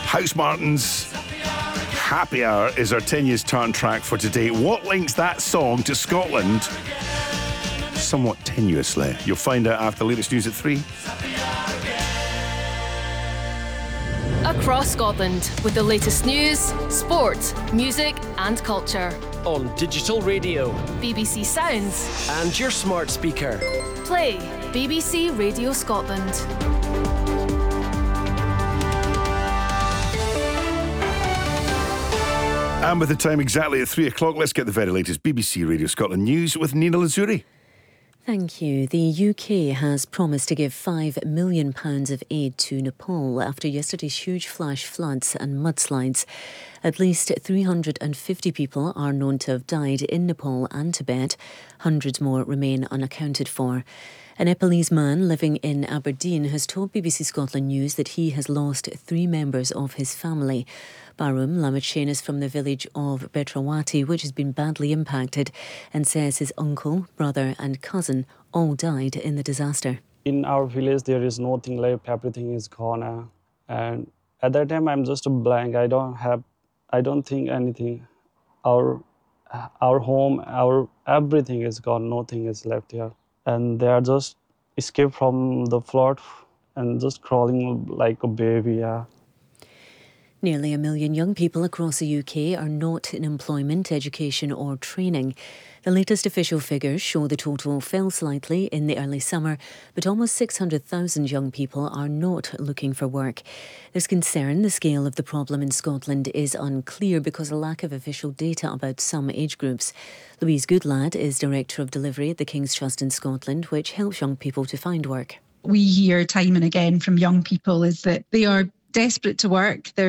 Housemartins. Happy Hour is our 10 years turn track for today. What links that song to Scotland? Somewhat tenuously. You'll find out after the latest news at 3. Across Scotland with the latest news, sport, music and culture. On digital radio, BBC Sounds and your smart speaker. Play BBC Radio Scotland. And with the time exactly at 3 o'clock, let's get the very latest BBC Radio Scotland news with Nina Lazuri. Thank you. The UK has promised to give £5 million of aid to Nepal after yesterday's huge flash floods and mudslides. At least 350 people are known to have died in Nepal and Tibet. Hundreds more remain unaccounted for. A Nepalese man living in Aberdeen has told BBC Scotland News that he has lost 3 members of his family. Barum Lamachain is from the village of Betrawati, which has been badly impacted, and says his uncle, brother and cousin all died in the disaster. In our village, there is nothing left. Everything is gone. And at that time, I'm just a blank. I don't think anything. Our home, our everything is gone. Nothing is left here. And they are just escaped from the flood and just crawling like a baby. Nearly 1 million young people across the UK are not in employment, education or training. The latest official figures show the total fell slightly in the early summer, but almost 600,000 young people are not looking for work. There's concern the scale of the problem in Scotland is unclear because of lack of official data about some age groups. Louise Goodlad is Director of Delivery at the King's Trust in Scotland, which helps young people to find work. We hear time and again from young people is that they are desperate to work. They're